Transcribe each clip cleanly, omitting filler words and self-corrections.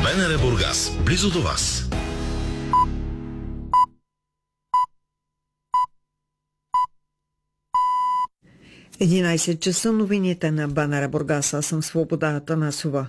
БНР Бургас, близо до вас. 11 часа, новините на БНР Бургас. Аз съм Свобода Атанасова.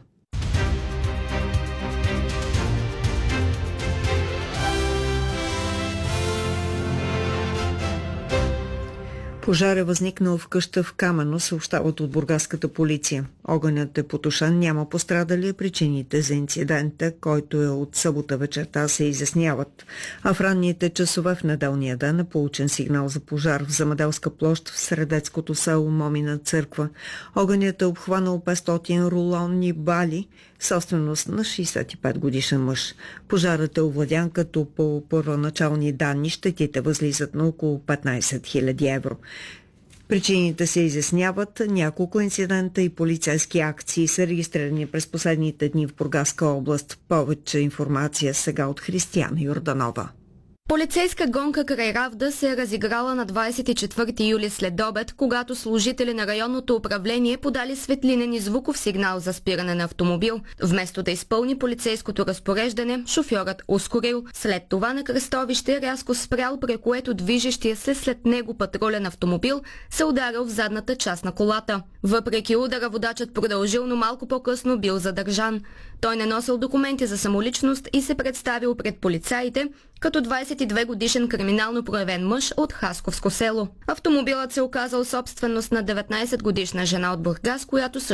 Пожар е възникнал в къща в Камено, съобщават от бургаската полиция. Огънят е потушен, няма пострадали, причините за инцидента, който е от събота вечерта, се изясняват. А в ранните часове в неделния ден е получен сигнал за пожар в земеделска площ в средецкото село Момина църква. Огънят е обхванал 500 рулонни бали, собственост на 65 годишен мъж. Пожарът е овладян, като по първоначални данни щетите възлизат на около 15 000 евро. Причините се изясняват. Няколко инцидента и полицейски акции са регистрирани през последните дни в Бургаска област. Повече информация сега от Християна Йорданова. Полицейска гонка край Равда се е разиграла на 24 юли след обед, когато служители на районното управление подали светлинен и звуков сигнал за спиране на автомобил. Вместо да изпълни полицейското разпореждане, шофьорът ускорил. След това на кръстовище рязко спрял, при което движещия се след него патрулен автомобил се ударил в задната част на колата. Въпреки удара, водачът продължил, но малко по-късно бил задържан. Той не носил документи за самоличност и се представил пред полицаите като 22 годишен криминално проявен мъж от Хасковско село. Автомобилът се оказал собственост на 19 годишна жена от Бургас, която